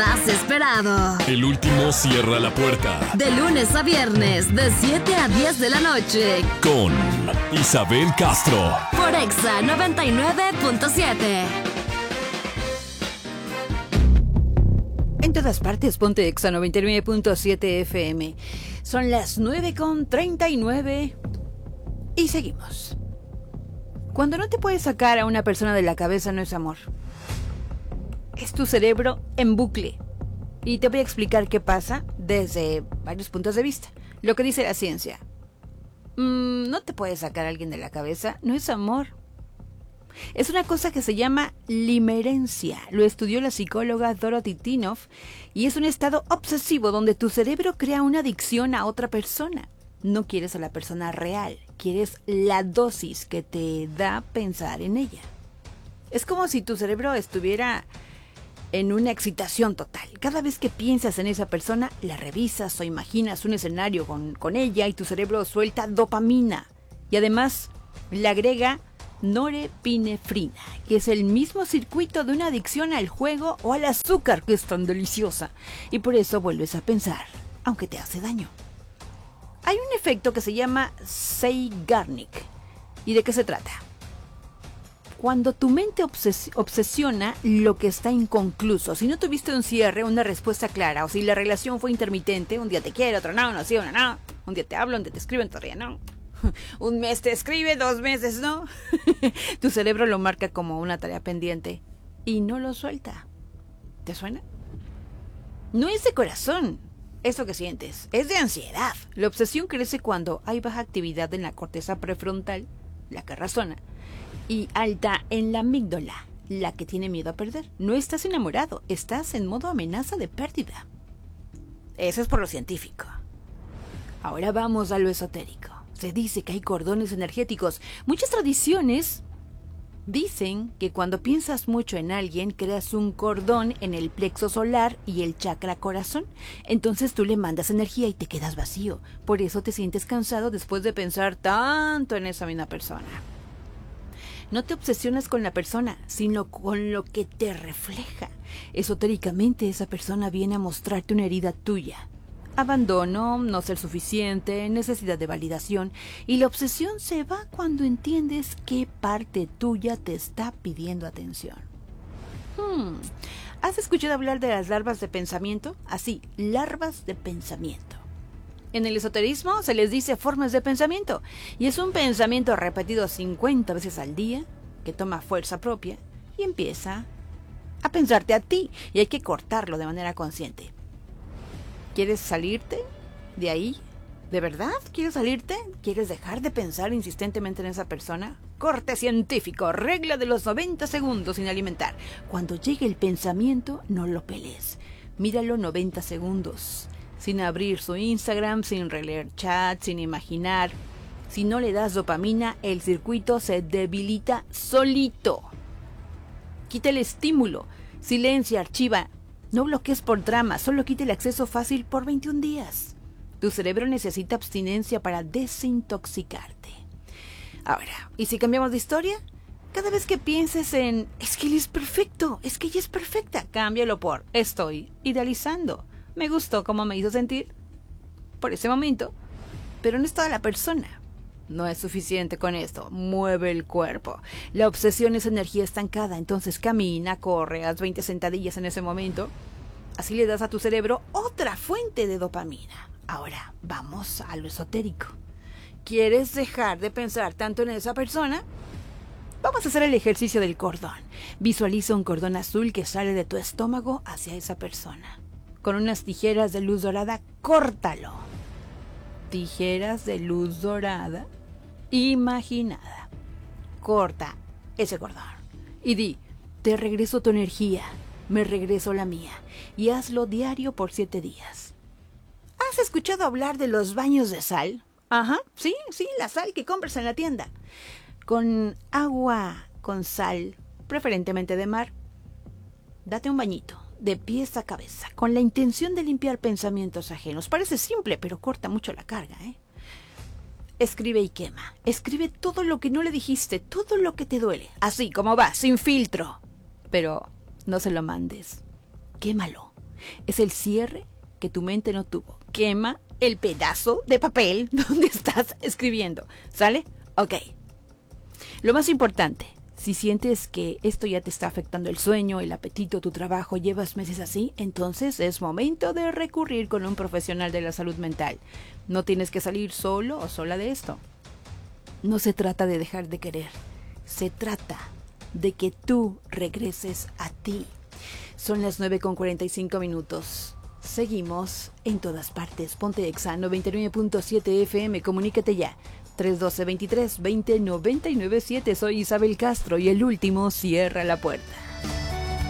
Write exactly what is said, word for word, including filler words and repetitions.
Has esperado. El último cierra la puerta. De lunes a viernes, de siete a diez de la noche. Con Isabel Castro. Por Exa noventa y nueve punto siete. En todas partes, ponte Exa noventa y nueve punto siete F M. Son las nueve con treinta y nueve y seguimos. Cuando no te puedes sacar a una persona de la cabeza no es amor. Es tu cerebro en bucle. Y te voy a explicar qué pasa desde varios puntos de vista. Lo que dice la ciencia. Mm, no te puedes sacar a alguien de la cabeza, no es amor. Es una cosa que se llama limerencia. Lo estudió la psicóloga Dorothy Tinoff y es un estado obsesivo donde tu cerebro crea una adicción a otra persona. No quieres a la persona real, quieres la dosis que te da pensar en ella. Es como si tu cerebro estuviera en una excitación total. Cada vez que piensas en esa persona, la revisas o imaginas un escenario con, con ella y tu cerebro suelta dopamina. Y además le agrega norepinefrina, que es el mismo circuito de una adicción al juego o al azúcar, que es tan deliciosa. Y por eso vuelves a pensar, aunque te hace daño. Hay un efecto que se llama Zeigarnik. ¿Y de qué se trata? Cuando tu mente obses- obsesiona lo que está inconcluso, si no tuviste un cierre, una respuesta clara, o si la relación fue intermitente, un día te quiere, otro no, no sí, uno no, un día te hablo, un día te escriben, todavía no, un mes te escribe, dos meses no, tu cerebro lo marca como una tarea pendiente y no lo suelta. ¿Te suena? No es de corazón eso que sientes, es de ansiedad. La obsesión crece cuando hay baja actividad en la corteza prefrontal, la que razona, y alta en la amígdala, la que tiene miedo a perder. No estás enamorado, estás en modo amenaza de pérdida. Eso es por lo científico. Ahora vamos a lo esotérico. Se dice que hay cordones energéticos. Muchas tradiciones dicen que cuando piensas mucho en alguien, creas un cordón en el plexo solar y el chakra corazón. Entonces tú le mandas energía y te quedas vacío. Por eso te sientes cansado después de pensar tanto en esa misma persona. No te obsesionas con la persona, sino con lo que te refleja. Esotéricamente, esa persona viene a mostrarte una herida tuya. Abandono, no ser suficiente, necesidad de validación. Y la obsesión se va cuando entiendes qué parte tuya te está pidiendo atención. Hmm. ¿Has escuchado hablar de las larvas de pensamiento? Así, larvas de pensamiento. En el esoterismo se les dice formas de pensamiento, y es un pensamiento repetido cincuenta veces al día, que toma fuerza propia y empieza a pensarte a ti, y hay que cortarlo de manera consciente. ¿Quieres salirte de ahí? ¿De verdad quieres salirte? ¿Quieres dejar de pensar insistentemente en esa persona? Corte científico, regla de los noventa segundos sin alimentar. Cuando llegue el pensamiento, no lo pelees. Míralo noventa segundos. Sin abrir su Instagram, sin releer chat, sin imaginar. Si no le das dopamina, el circuito se debilita solito. Quita el estímulo, silencia, archiva. No bloquees por drama, solo quita el acceso fácil por veintiún días. Tu cerebro necesita abstinencia para desintoxicarte. Ahora, ¿y si cambiamos de historia? Cada vez que pienses en, es que él es perfecto, es que ella es perfecta, cámbialo por, estoy idealizando. Me gustó cómo me hizo sentir por ese momento, pero no es toda la persona. No es suficiente con esto. Mueve el cuerpo. La obsesión es energía estancada, entonces camina, corre, haz veinte sentadillas en ese momento. Así le das a tu cerebro otra fuente de dopamina. Ahora, vamos a lo esotérico. ¿Quieres dejar de pensar tanto en esa persona? Vamos a hacer el ejercicio del cordón. Visualiza un cordón azul que sale de tu estómago hacia esa persona. Con unas tijeras de luz dorada, córtalo. Tijeras de luz dorada imaginada. Corta ese cordón. Y di, te regreso tu energía, me regreso la mía. Y hazlo diario por siete días. ¿Has escuchado hablar de los baños de sal? Ajá, sí, sí, la sal que compras en la tienda. Con agua con sal, preferentemente de mar. Date un bañito. De pies a cabeza, con la intención de limpiar pensamientos ajenos. Parece simple, pero corta mucho la carga, ¿eh? Escribe y quema. Escribe todo lo que no le dijiste, todo lo que te duele. Así como va, sin filtro. Pero no se lo mandes. Quémalo. Es el cierre que tu mente no tuvo. Quema el pedazo de papel donde estás escribiendo. ¿Sale? Ok. Lo más importante, si sientes que esto ya te está afectando el sueño, el apetito, tu trabajo, llevas meses así, entonces es momento de recurrir con un profesional de la salud mental. No tienes que salir solo o sola de esto. No se trata de dejar de querer. Se trata de que tú regreses a ti. Son las nueve con cuarenta y cinco minutos. Seguimos en todas partes. Ponte Exa noventa y nueve punto siete F M. Comunícate ya. tres uno dos, veintitrés, veinte, noventa y nueve siete. Soy Isabel Castro y el último cierra la puerta.